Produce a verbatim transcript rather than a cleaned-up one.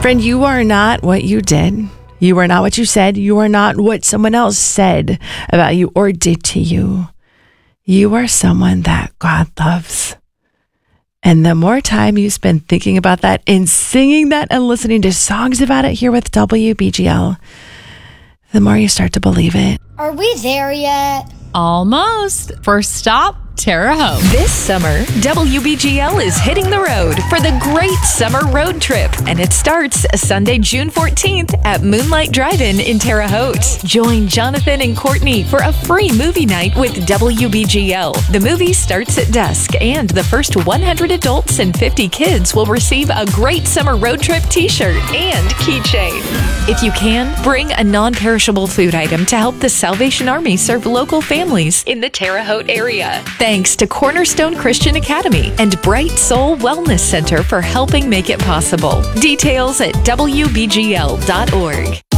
Friend, you are not what you did. You are not what you said. You are not what someone else said about you or did to you. You are someone that God loves. And the more time you spend thinking about that and singing that and listening to songs about it here with W B G L, the more you start to believe it. Are we there yet? Almost. First stop, Terre Haute. This summer, W B G L is hitting the road for the Great Summer Road Trip, and it starts Sunday, June fourteenth at Moonlight Drive-In in Terre Haute. Join Jonathan and Courtney for a free movie night with W B G L. The movie starts at dusk, and the first one hundred adults and fifty kids will receive a Great Summer Road Trip t-shirt and keychain. If you can, bring a non-perishable food item to help the Salvation Army serve local families in the Terre Haute area. Thanks to Cornerstone Christian Academy and Bright Soul Wellness Center for helping make it possible. Details at W B G L dot org.